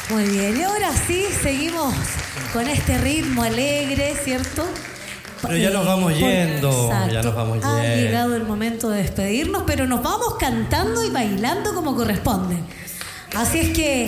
Muy bien, y ahora sí, seguimos con este ritmo alegre, ¿cierto? Pero ya nos vamos yendo, Exacto. ya nos vamos yendo. Ha llegado el momento de despedirnos, pero nos vamos cantando y bailando como corresponde. Así es que